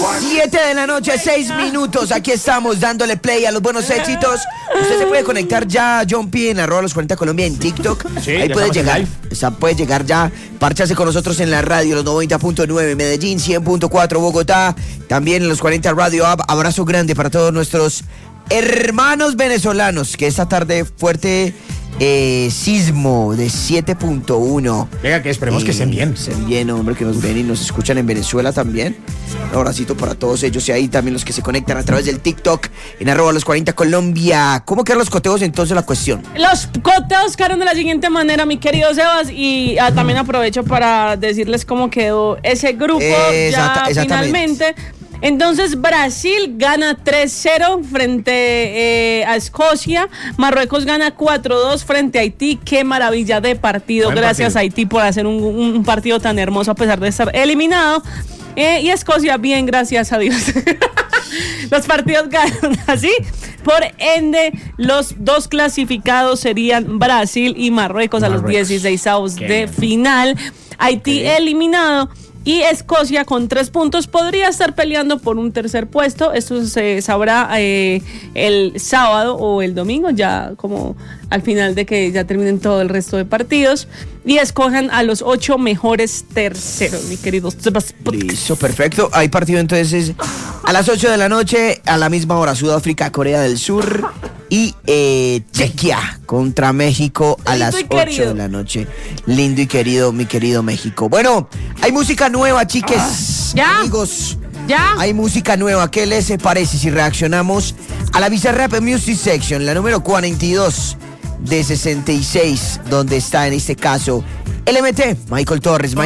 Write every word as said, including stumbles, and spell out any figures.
siete de la noche, seis minutos. Aquí estamos dándole play a los buenos éxitos. Usted se puede conectar ya a John P en arroba los cuarenta Colombia en TikTok. Sí, ahí puede llegar. live. O sea, puede llegar ya. Párchase con nosotros en la radio, los noventa punto nueve, Medellín, cien punto cuatro, Bogotá. También en los cuarenta Radio App. Abrazo grande para todos nuestros hermanos venezolanos. Que esta tarde fuerte eh, sismo de siete punto uno. Venga, que esperemos eh, que estén bien. Estén bien, hombre, que nos ven y nos escuchan en Venezuela también. Un abracito para todos ellos y ahí también los que se conectan a través del TikTok en arroba los cuarenta Colombia. ¿Cómo quedan los coteos entonces la cuestión? Los coteos quedaron de la siguiente manera, mi querido Sebas, y ah, también aprovecho para decirles cómo quedó ese grupo Eh, ya exacta- finalmente. Entonces Brasil gana tres cero frente eh, a Escocia, Marruecos gana cuatro dos frente a Haití. Qué maravilla de partido, Buen gracias partido. a Haití por hacer un, un partido tan hermoso a pesar de estar eliminado. Eh, y Escocia bien, gracias a Dios. Los partidos ganan así. Por ende, los dos clasificados serían Brasil y Marruecos, a los Marruecos. dieciseisavos Qué de bien. final. Haití Qué bien. eliminado. Y Escocia con tres puntos podría estar peleando por un tercer puesto. Esto se sabrá eh, el sábado o el domingo, ya como al final de que ya terminen todo el resto de partidos. Y escojan a los ocho mejores terceros, mi querido Sebas. Listo, perfecto. Hay partido entonces a las ocho de la noche, a la misma hora, Sudáfrica, Corea del Sur y eh, Chequia contra México a Lindo las y ocho querido. de la noche. Lindo y querido, mi querido México. Bueno, hay música nueva, chiques. ¿Ya? Amigos. ¿Ya? Hay música nueva. ¿Qué les parece si reaccionamos a la Bizarrap Music Section, la número cuarenta y dos de sesenta y seis, donde está en este caso L M T, Michael Torres?